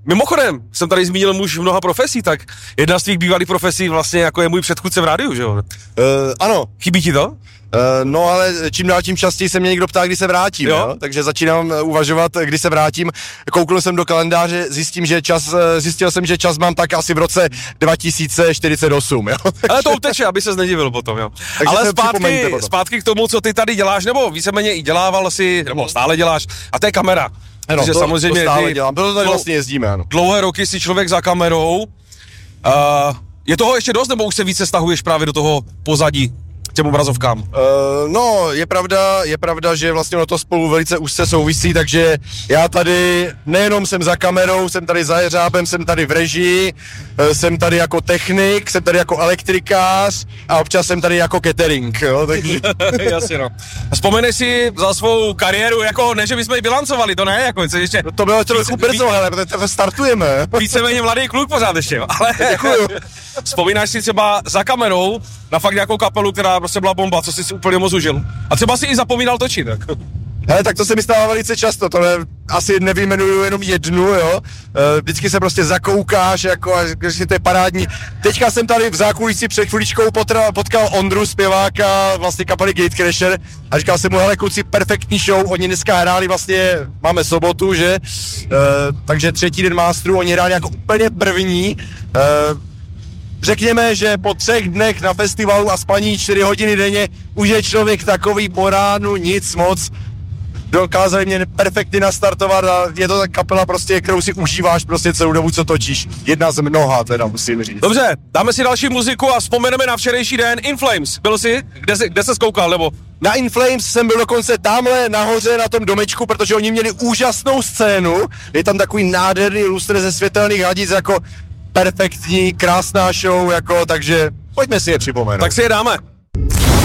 Mimochodem, jsem tady zmínil muž mnoha profesí, tak jedna z tvých bývalých profesí vlastně jako je můj předchůdce v rádiu, že jo? Ano. Chybí ti to? No ale čím dál tím častěji se mě někdo ptá, kdy se vrátím, jo? Takže začínám uvažovat, kdy se vrátím. Kouknul jsem do kalendáře, zjistil jsem, že čas mám tak asi v roce 2048, jo? Ale to uteče, aby ses nedivil potom, jo. Takže ale zpátky k tomu, co ty tady děláš, nebo víceméně i dělával si, nebo stále děláš, a to je kamera. Ano, to samozřejmě stále dělám, proto tady vlastně jezdíme, ano. Dlouhé roky si člověk za kamerou. Je toho ještě dost, nebo už se více stahuješ právě do toho pozadí? Těm obrazovkám? No, je pravda, že vlastně ono to spolu velice úzce souvisí, takže já tady nejenom jsem za kamerou, jsem tady za jeřábem, jsem tady v režii, jsem tady jako technik, jsem tady jako elektrikář a občas jsem tady jako catering, jo, takže... Jasně, no. Vzpomeneš si za svou kariéru, jako ne, že bychom ji bilancovali, to ne, jako ještě... No to bylo trochu brzo, ale protože startujeme. Víceméně mladý kluk pořád ještě, jo, ale... Děkuju. Vzpomínáš si třeba za kamerou na fakt nějakou kapelu, která prostě byla bomba, co jsi úplně moc užil. A třeba si i zapomínal točit, tak. Hele, tak to se mi stává velice často, to asi nevyjmenuju jenom jednu, jo. Vždycky se prostě zakoukáš, jako, a že to je parádní. Teďka jsem tady v zákulisí před chvíličkou potkal Ondru, zpěváka vlastně kapely Gatecrasher a říkal jsem mu, hele kluci, perfektní show, oni dneska hráli vlastně, máme sobotu, že, takže třetí den Masterů, oni hráli jako úplně první. Řekněme, že po 3 dnech na festivalu a spaní 4 hodiny denně už je člověk takový po ránu, nic moc. Dokázali mě perfektně nastartovat a je to tak kapela prostě, kterou si užíváš prostě celou dobu, co točíš. Jedna z mnoha, teda musím říct. Dobře, dáme si další muziku a vzpomeneme na včerejší den. In Flames, byl jsi? Kde se koukal, nebo? Na In Flames jsem byl dokonce tamhle nahoře na tom domečku, protože oni měli úžasnou scénu. Je tam takový nádherný lustr ze světelných hadic, jako perfektní, krásná show, jako, takže pojďme si je připomenout. Tak si je dáme.